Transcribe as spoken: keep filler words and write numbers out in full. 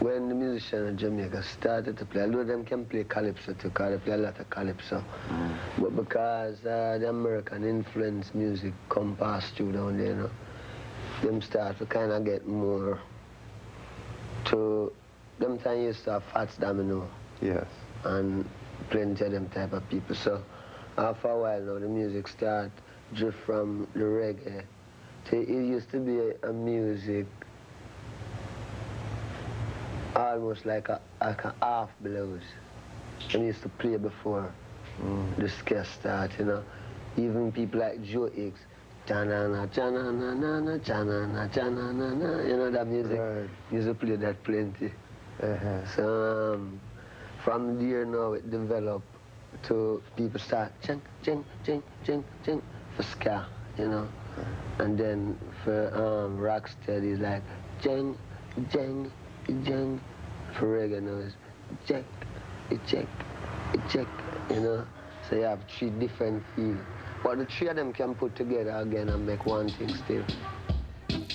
when the musicians in Jamaica started to play, although them can play calypso too, because they play a lot of calypso, mm. but because uh, the American influence music come past through down there, you know, them start to kind of get more to, them time used to have Fats Domino. Yes. And plenty of them type of people. So after a while now, the music start drift from the reggae to, it used to be a, a music almost like a, like a half blues. Them used to play before mm. the ska start, you know. Even people like Joe Higgs, cha-na-na, cha-na-na-na-na, cha-na-na, cha-na-na-na, you know that music? Right. Used to play that plenty. Uh-huh. So um, from there now it developed to people start ching, ching, ching, ching, ching for ska, you know. And then for um, rocksteady it's like jing, jing, jing. For reggae now it's check, check, check, you know. So you have three different feels. But the three of them can put together again and make one thing still.